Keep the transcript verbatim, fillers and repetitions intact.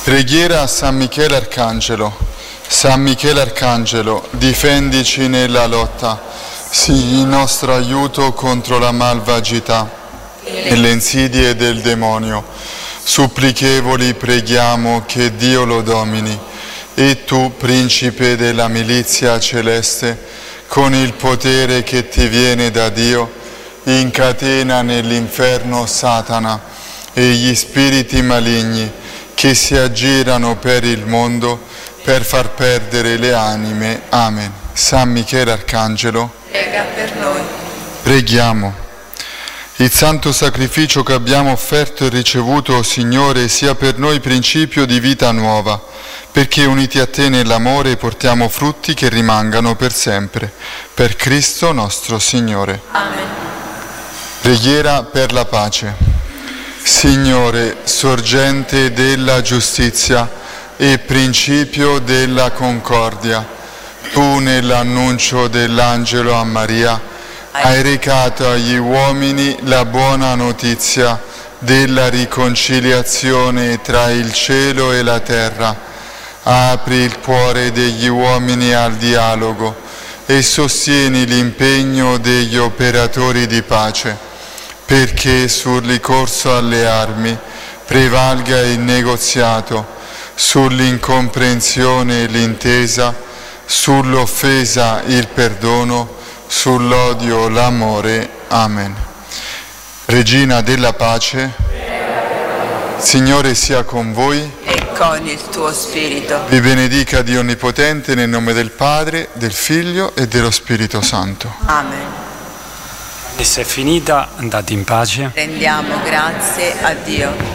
Preghiera a San Michele Arcangelo. San Michele Arcangelo, difendici nella lotta, sii il nostro aiuto contro la malvagità e le insidie del demonio. Supplichevoli preghiamo che Dio lo domini. E tu, principe della milizia celeste, con il potere che ti viene da Dio, incatena nell'inferno Satana e gli spiriti maligni che si aggirano per il mondo per far perdere le anime. Amen. San Michele Arcangelo, prega per noi. Preghiamo. Il santo sacrificio che abbiamo offerto e ricevuto, Signore, sia per noi principio di vita nuova, perché uniti a Te nell'amore portiamo frutti che rimangano per sempre. Per Cristo nostro Signore. Amen. Preghiera per la pace. Signore, sorgente della giustizia e principio della concordia, Tu nell'annuncio dell'angelo a Maria hai recato agli uomini la buona notizia della riconciliazione tra il cielo e la terra. Apri il cuore degli uomini al dialogo e sostieni l'impegno degli operatori di pace, perché sul ricorso alle armi prevalga il negoziato, sull'incomprensione l'intesa, sull'offesa il perdono, sull'odio l'amore. Amen. Regina della pace, Signore sia con voi E con il tuo spirito. vi benedica Dio Onnipotente nel nome del Padre, del Figlio e dello Spirito Santo. Amen. Messa è finita, andate in pace. Rendiamo grazie a Dio.